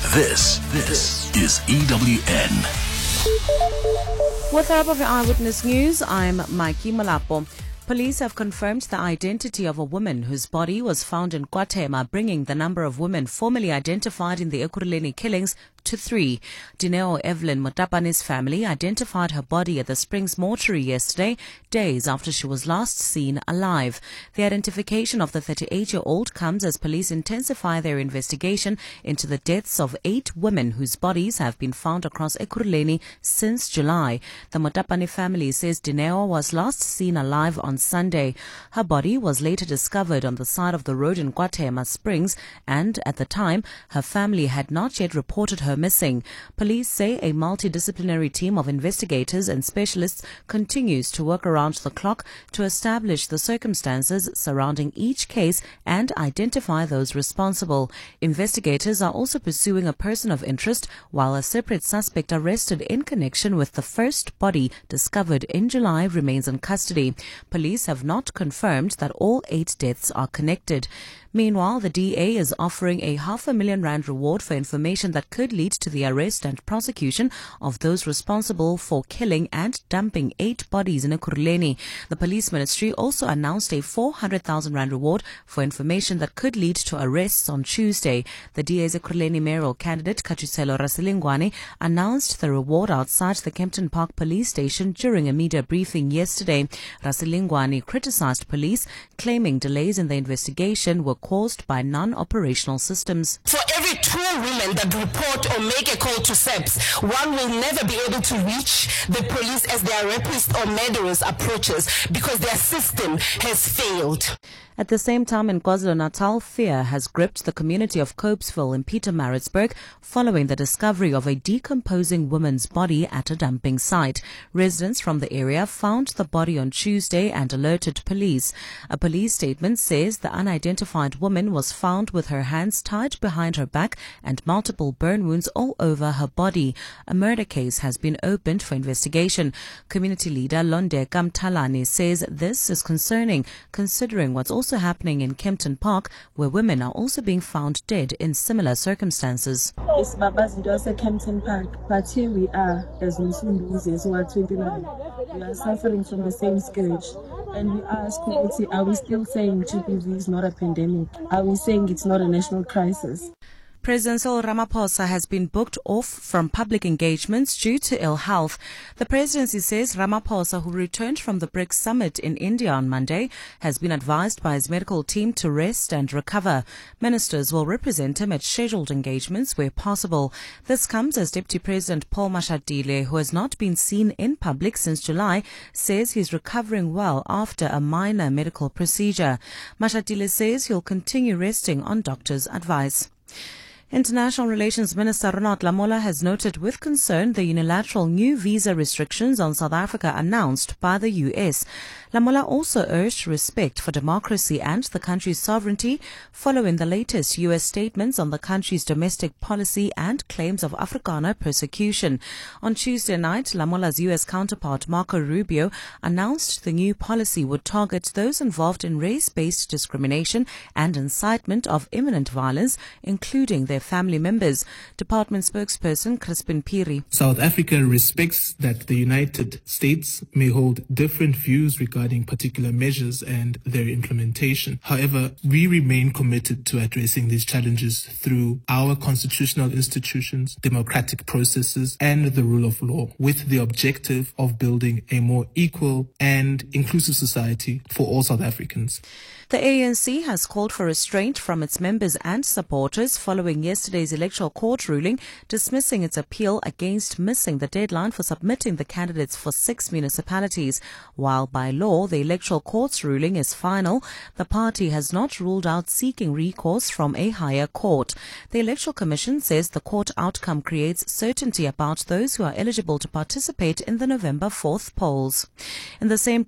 This is EWN. With the help of your Eyewitness News, I'm Mikey Malapo. Police have confirmed the identity of a woman whose body was found in KwaThema, bringing the number of women formally identified in the Ekurhuleni killings to 3. Dineo Evelyn Motapani's family identified her body at the Springs mortuary yesterday, days after she was last seen alive. The identification of the 38-year-old comes as police intensify their investigation into the deaths of 8 women whose bodies have been found across Ekurhuleni since July. The Motapani family says Dineo was last seen alive on Sunday. Her body was later discovered on the side of the road in KwaThema Springs, and at the time, her family had not yet reported her missing. Police say a multidisciplinary team of investigators and specialists continues to work around the clock to establish the circumstances surrounding each case and identify those responsible. Investigators are also pursuing a person of interest, while a separate suspect arrested in connection with the first body discovered in July remains in custody. Police have not confirmed that all 8 deaths are connected. Meanwhile, the DA is offering a R500,000 reward for information that could lead to the arrest and prosecution of those responsible for killing and dumping 8 bodies in Ekurhuleni. The police ministry also announced a R400,000 reward for information that could lead to arrests on Tuesday. The DA's Ekurhuleni mayoral candidate Katuselo Rasilingwane announced the reward outside the Kempton Park police station during a media briefing yesterday. Rasilingwane criticized police, claiming delays in the investigation were caused by non-operational systems. For every 2 women that report or make a call to SAPS, one will never be able to reach the police as their rapist or murderers approaches because their system has failed. At the same time, in KwaZulu-Natal, fear has gripped the community of Copesville in Pietermaritzburg following the discovery of a decomposing woman's body at a dumping site. Residents from the area found the body on Tuesday and alerted police. A police statement says the unidentified woman was found with her hands tied behind her back and multiple burn wounds all over her body. A murder case has been opened for investigation. Community leader Londeka Mthalane says this is concerning, considering what's also happening in Kempton Park, where women are also being found dead in similar circumstances. It's Babazindosa Kempton Park, but here we are as Muslims who are 29. We are suffering from the same scourge. And we ask community, are we still saying GBV is not a pandemic? Are we saying it's not a national crisis? President Cyril Ramaphosa has been booked off from public engagements due to ill health. The presidency says Ramaphosa, who returned from the BRICS summit in India on Monday, has been advised by his medical team to rest and recover. Ministers will represent him at scheduled engagements where possible. This comes as Deputy President Paul Mashatile, who has not been seen in public since July, says he's recovering well after a minor medical procedure. Mashatile says he'll continue resting on doctor's advice. International Relations Minister Ronald Lamola has noted with concern the unilateral new visa restrictions on South Africa announced by the U.S. Lamola also urged respect for democracy and the country's sovereignty following the latest U.S. statements on the country's domestic policy and claims of Afrikaner persecution. On Tuesday night, Lamola's U.S. counterpart Marco Rubio announced the new policy would target those involved in race-based discrimination and incitement of imminent violence, including their family members. Department spokesperson Crispin Piri. South Africa respects that the United States may hold different views regarding particular measures and their implementation. However, we remain committed to addressing these challenges through our constitutional institutions, democratic processes, and the rule of law, with the objective of building a more equal and inclusive society for all South Africans. The ANC has called for restraint from its members and supporters following yesterday's electoral court ruling dismissing its appeal against missing the deadline for submitting the candidates for 6 municipalities. While by law the electoral court's ruling is final, the party has not ruled out seeking recourse from a higher court. The Electoral Commission says the court outcome creates certainty about those who are eligible to participate in the November 4th polls. In the same